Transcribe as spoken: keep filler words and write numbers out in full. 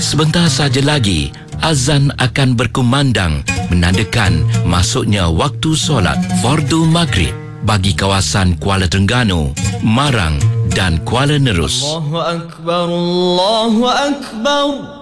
Sebentar saja lagi, azan akan berkumandang menandakan masuknya waktu solat fardu maghrib bagi kawasan Kuala Terengganu, Marang dan Kuala Nerus. Allahu Akbar, Allahu Akbar.